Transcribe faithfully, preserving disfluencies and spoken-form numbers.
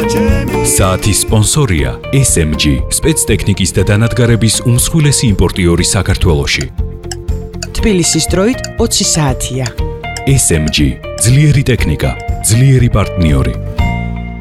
საათის სპონსორია ეს ემ ჯი, სპეცტექნიკის და დანადგარების უმსხვილესი იმპორტიორი საქართველოში. თბილისის დროით ოცი საათია. ეს ემ ჯი, ძლიერი ტექნიკა, ძლიერი პარტნიორი.